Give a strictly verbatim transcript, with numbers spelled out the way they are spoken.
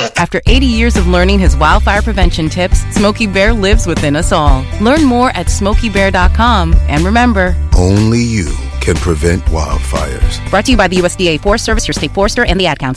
After eighty years of learning his wildfire prevention tips, Smokey Bear lives within us all. Learn more at smokey bear dot com. And remember, only you can prevent wildfires. Brought to you by the U S D A Forest Service, your state forester, and the Ad Council.